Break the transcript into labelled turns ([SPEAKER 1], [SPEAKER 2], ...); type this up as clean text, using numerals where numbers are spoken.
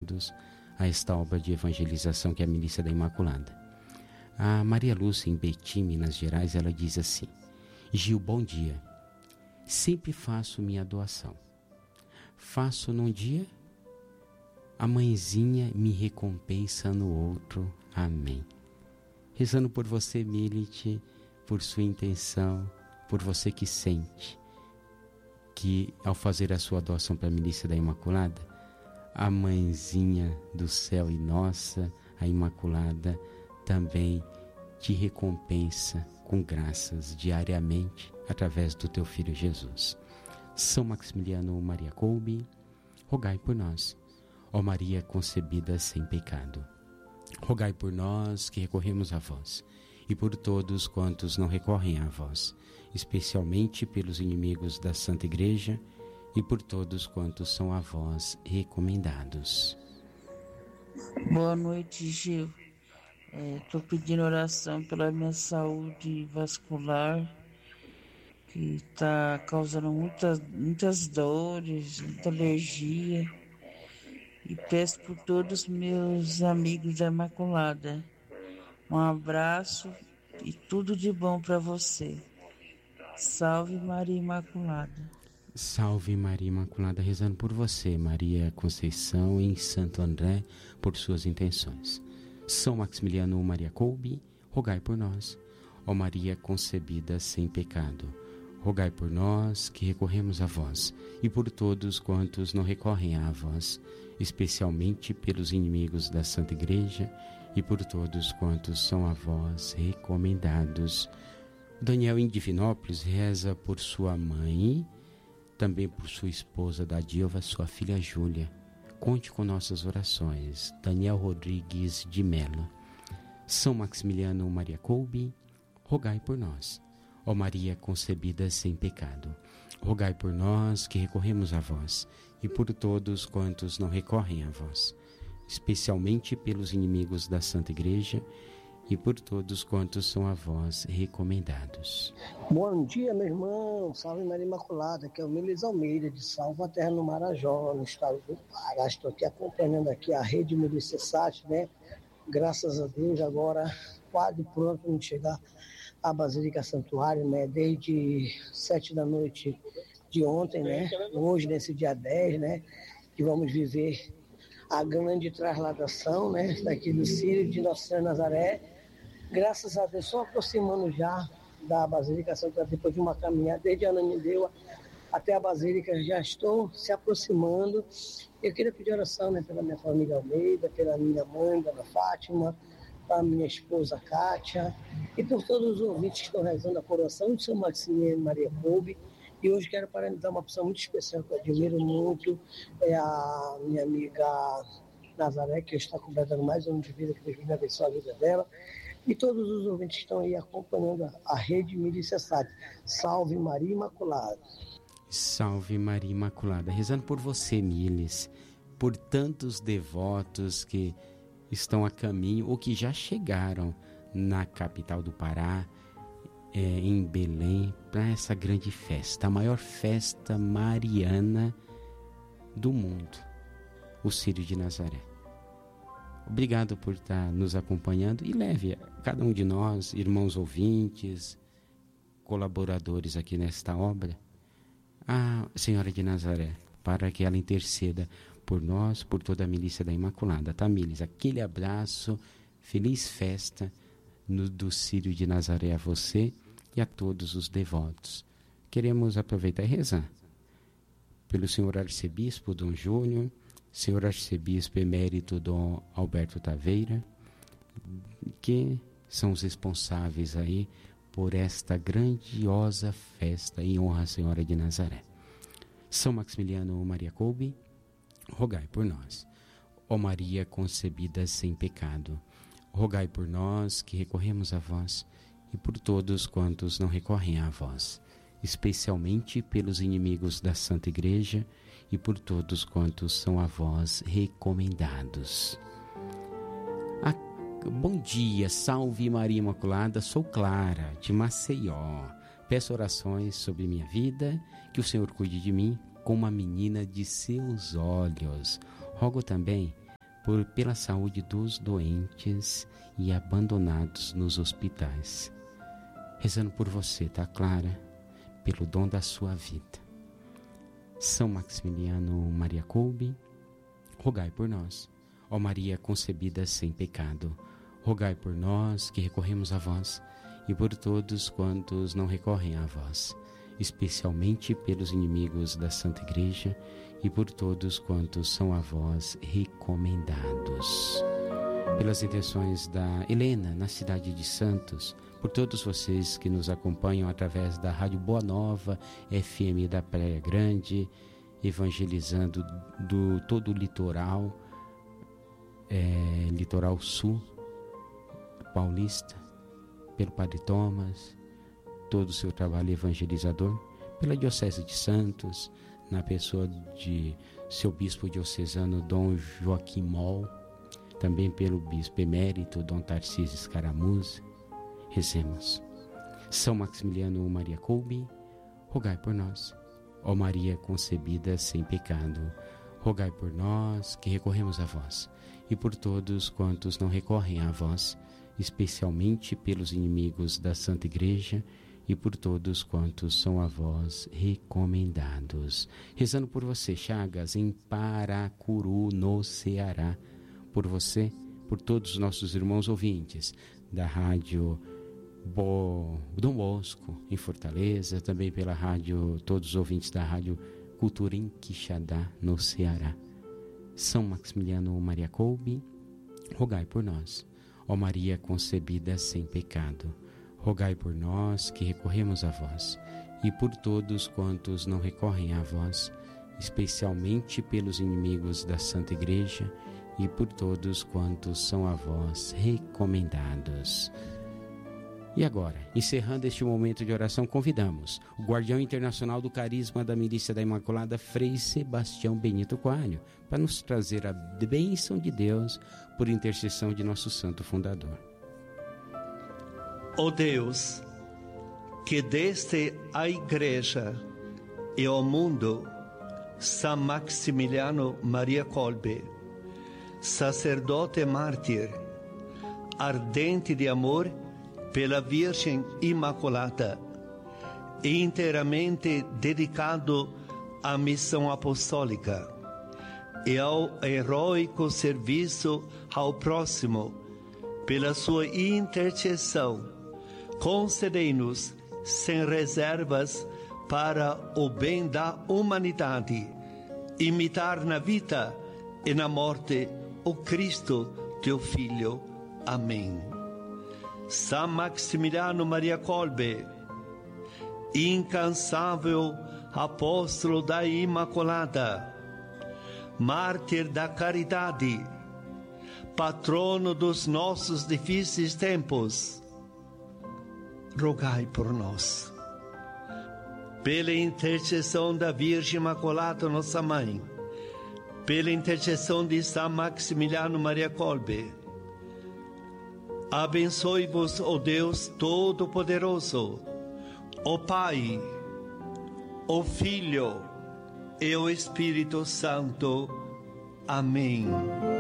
[SPEAKER 1] todos a esta obra de evangelização que é a Milícia da Imaculada. A Maria Lúcia, em Betim, Minas Gerais, ela diz assim: Gil, bom dia. Sempre faço minha doação. Faço num dia, a mãezinha me recompensa no outro. Amém. Rezando por você, Milite, por sua intenção, por você que sente que, ao fazer a sua doação para a Milícia da Imaculada, a mãezinha do céu e nossa, a Imaculada, também te recompensa com graças diariamente através do teu Filho Jesus. São Maximiliano Maria Kolbe, rogai por nós. Ó Maria concebida sem pecado, rogai por nós que recorremos a vós, e por todos quantos não recorrem a vós, especialmente pelos inimigos da Santa Igreja, e por todos quantos são a vós recomendados.
[SPEAKER 2] Boa noite, Gil. Estou pedindo oração pela minha saúde vascular, que está causando muitas dores, muita alergia. E peço por todos os meus amigos da Imaculada. Um abraço e tudo de bom para você. Salve Maria Imaculada.
[SPEAKER 1] Salve Maria Imaculada, rezando por você, Maria Conceição, em Santo André, por suas intenções. São Maximiliano Maria Kolbe, rogai por nós. Ó Maria concebida sem pecado, rogai por nós que recorremos a vós, e por todos quantos não recorrem a vós, especialmente pelos inimigos da Santa Igreja, e por todos quantos são a vós recomendados. Daniel em Divinópolis reza por sua mãe, também por sua esposa da Dilva, sua filha Júlia. Conte com nossas orações. Daniel Rodrigues de Mello. São Maximiliano Maria Kolbe, rogai por nós. Ó Maria concebida sem pecado, rogai por nós que recorremos a vós, e por todos quantos não recorrem a vós, especialmente pelos inimigos da Santa Igreja, e por todos quantos são a vós recomendados.
[SPEAKER 3] Bom dia, meu irmão. Salve Maria Imaculada, que é o Miles Almeida, de Salva Terra, no Marajó, no estado do Pará. Estou aqui acompanhando aqui a rede Milícia Sat, né? Graças a Deus, agora quase pronto para chegar à Basílica Santuário, né? Desde 7 da noite de ontem, né? Hoje, nesse dia 10, né? Que vamos viver a grande trasladação, né? Daqui do Círio de Nossa Senhora Nazaré. Graças a Deus, só aproximando já da Basílica Santuário, depois de uma caminhada desde Ananindeua até a Basílica, já estou se aproximando. Eu queria pedir oração, né, pela minha família Almeida, pela minha mãe, Dona Fátima, pela minha esposa Kátia, e por todos os ouvintes que estão rezando a coroação de São Maximiliano Maria Kolbe. E hoje quero parabenizar uma pessoa muito especial que eu admiro muito, é a minha amiga Nazaré, que está completando mais um ano de vida, que Deus me abençoe a vida dela. E todos os ouvintes que estão aí acompanhando a rede Milícia Sat. Salve Maria Imaculada.
[SPEAKER 1] Salve Maria Imaculada. Rezando por você, Miles, por tantos devotos que estão a caminho ou que já chegaram na capital do Pará, em Belém, para essa grande festa, a maior festa mariana do mundo, o Círio de Nazaré. Obrigado por estar nos acompanhando e leve a cada um de nós, irmãos ouvintes, colaboradores aqui nesta obra, a Senhora de Nazaré, para que ela interceda por nós, por toda a Milícia da Imaculada. Tá, Milis? Aquele abraço, feliz festa do Círio de Nazaré a você e a todos os devotos. Queremos aproveitar e rezar pelo Senhor Arcebispo Dom Júnior, Senhor Arcebispo Emérito Dom Alberto Taveira, que são os responsáveis aí por esta grandiosa festa em honra à Senhora de Nazaré. São Maximiliano Maria Kolbe, rogai por nós. Ó Maria concebida sem pecado, rogai por nós que recorremos a vós e por todos quantos não recorrem a vós, especialmente pelos inimigos da Santa Igreja e por todos quantos são a vós recomendados. Bom dia, salve Maria Imaculada, sou Clara, de Maceió. Peço orações sobre minha vida, que o Senhor cuide de mim como uma menina de seus olhos. Rogo também pela saúde dos doentes e abandonados nos hospitais. Rezando por você, tá, Clara? Pelo dom da sua vida. São Maximiliano Maria Kolbe, rogai por nós. Ó Maria concebida sem pecado, rogai por nós que recorremos a vós e por todos quantos não recorrem a vós, especialmente pelos inimigos da Santa Igreja e por todos quantos são a vós recomendados. Pelas intenções da Helena, na cidade de Santos, por todos vocês que nos acompanham através da Rádio Boa Nova, FM da Praia Grande, evangelizando do todo o litoral, litoral sul paulista, pelo Padre Thomas, todo o seu trabalho evangelizador, pela Diocese de Santos, na pessoa de seu bispo diocesano Dom Joaquim Moll, também pelo bispo emérito Dom Tarcísio Escaramuza. Rezemos. São Maximiliano Maria Kolbe, rogai por nós. Ó Maria concebida sem pecado, rogai por nós que recorremos a vós e por todos quantos não recorrem a vós, especialmente pelos inimigos da Santa Igreja e por todos quantos são a vós recomendados. Rezando por você, Chagas, em Paracuru, no Ceará. Por você, por todos os nossos irmãos ouvintes da Rádio Dom Bosco, em Fortaleza, também pela rádio, todos os ouvintes da Rádio Cultura em Quixadá, no Ceará. São Maximiliano Maria Kolbe, rogai por nós. Ó Maria concebida sem pecado, rogai por nós que recorremos a vós e por todos quantos não recorrem a vós, especialmente pelos inimigos da Santa Igreja e por todos quantos são a vós recomendados. E agora, encerrando este momento de oração, convidamos o guardião internacional do carisma da Milícia da Imaculada, Frei Sebastião Benito Coelho, para nos trazer a bênção de Deus por intercessão de nosso santo fundador.
[SPEAKER 4] Ó Deus, que deste à Igreja e ao mundo São Maximiliano Maria Kolbe, sacerdote mártir, ardente de amor pela Virgem Imaculada, e inteiramente dedicado à missão apostólica e ao heróico serviço ao próximo, pela sua intercessão, concedei-nos sem reservas para o bem da humanidade, imitar na vida e na morte o Cristo, teu Filho. Amém. São Maximiliano Maria Kolbe, incansável apóstolo da Imaculada, mártir da caridade, patrono dos nossos difíceis tempos, rogai por nós. Pela intercessão da Virgem Imaculada, nossa Mãe, pela intercessão de São Maximiliano Maria Kolbe, abençoe-vos, ó Deus Todo-Poderoso, o Pai, o Filho e o Espírito Santo. Amém.